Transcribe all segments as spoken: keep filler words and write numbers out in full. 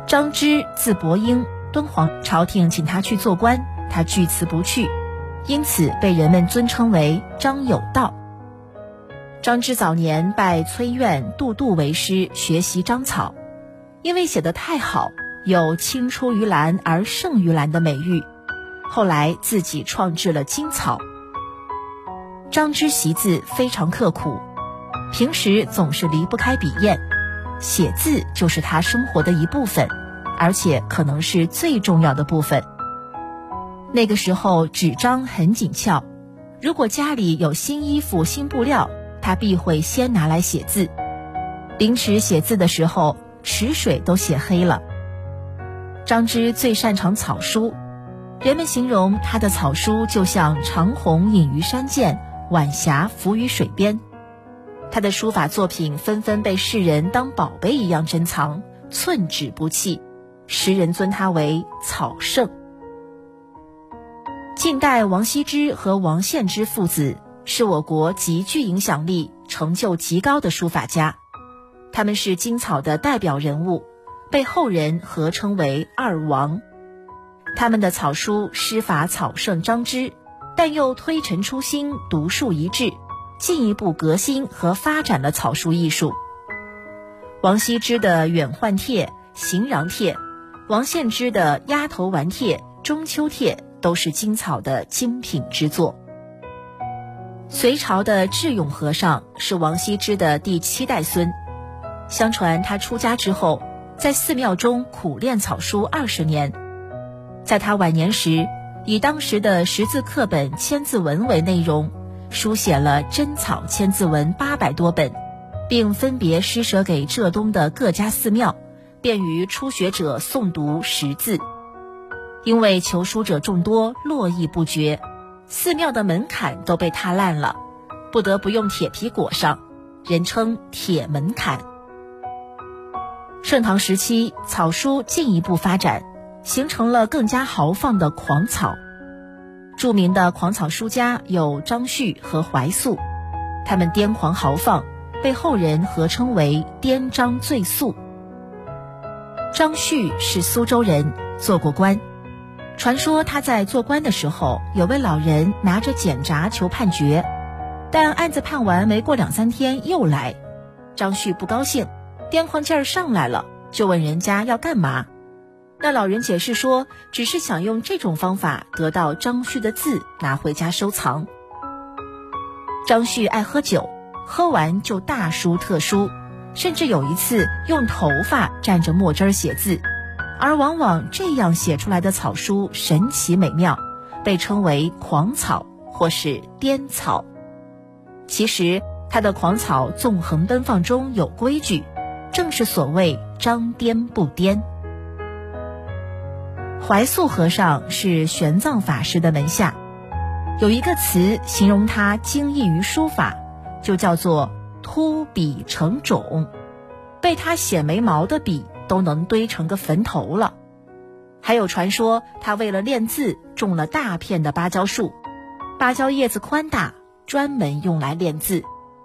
张芝字伯英，敦煌朝廷请他去做官，他拒词不去，因此被人们尊称为张有道。张芝早年拜崔苑、杜度为师，学习章草，因为写得太好，有青出于蓝而胜于蓝的美誉，后来自己创制了金草。张芝习字非常刻苦，平时总是离不开笔砚，写字就是他生活的一部分，而且可能是最重要的部分。那个时候纸张很紧俏，如果家里有新衣服、新布料，他必会先拿来写字。临池写字的时候，池水都写黑了。张芝最擅长草书，人们形容他的草书就像长虹隐于山涧，晚霞浮于水边。他的书法作品纷纷被世人当宝贝一样珍藏，寸纸不弃，时人尊他为草圣。晋代王羲之和王献之父子是我国极具影响力、成就极高的书法家，他们是金草的代表人物，被后人合称为二王。他们的草书诗法草圣张芝，但又推陈出新、独树一帜，进一步革新和发展了草书艺术。王羲之的远幻帖、行禳帖，王献之的鸭头丸帖、中秋帖都是金草的精品之作。隋朝的智勇和尚是王羲之的第七代孙，相传他出家之后，在寺庙中苦练草书二十年。在他晚年时，以当时的识字课本千字文为内容，书写了真草千字文八百多本，并分别施舍给浙东的各家寺庙，便于初学者诵读识字。因为求书者众多，络绎不绝，寺庙的门槛都被踏烂了，不得不用铁皮裹上，人称铁门槛。盛唐时期，草书进一步发展，形成了更加豪放的狂草。著名的狂草书家有张旭和怀素，他们癫狂豪放，被后人合称为颠张醉素。张旭是苏州人，做过官。传说他在做官的时候，有位老人拿着简札求判决，但案子判完没过两三天又来。张旭不高兴，癫狂劲儿上来了，就问人家要干嘛。那老人解释说，只是想用这种方法得到张旭的字，拿回家收藏。张旭爱喝酒，喝完就大书特书，甚至有一次用头发蘸着墨汁写字，而往往这样写出来的草书神奇美妙，被称为狂草或是颠草。其实他的狂草纵横奔放中有规矩，正是所谓张颠不颠。怀素和尚是玄奘法师的门下，有一个词形容他精益于书法，就叫做秃笔成冢，被他写眉毛的笔都能堆成个坟头了。还有传说他为了练字种了大片的芭蕉树，芭蕉叶子宽大，专门用来练字。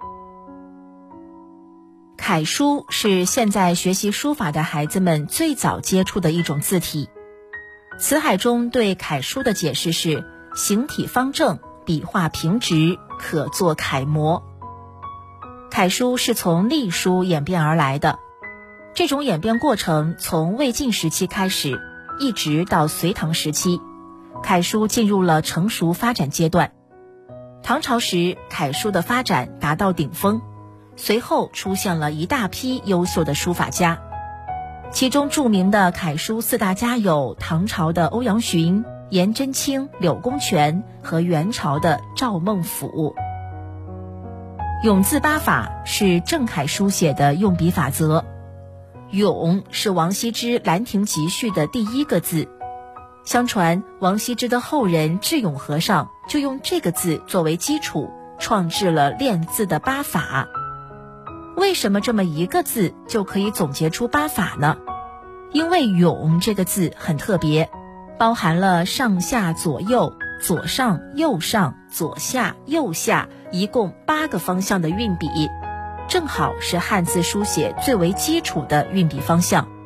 楷书是现在学习书法的孩子们最早接触的一种字体。辞海中对楷书的解释是形体方正，笔画平直，可作楷模。楷书是从隶书演变而来的，这种演变过程从魏晋时期开始，一直到隋唐时期，楷书进入了成熟发展阶段。唐朝时，楷书的发展达到顶峰，随后出现了一大批优秀的书法家。其中著名的楷书四大家有唐朝的欧阳询、颜真卿、柳公权和元朝的赵孟俯。永字八法是正楷书写的用笔法则。永是王羲之《兰亭集序》的第一个字，相传王羲之的后人智勇和尚就用这个字作为基础，创制了练字的八法。为什么这么一个字就可以总结出八法呢？因为永这个字很特别，包含了上下左右、左上右上、左下右下，一共八个方向的运笔，正好是汉字书写最为基础的运笔方向。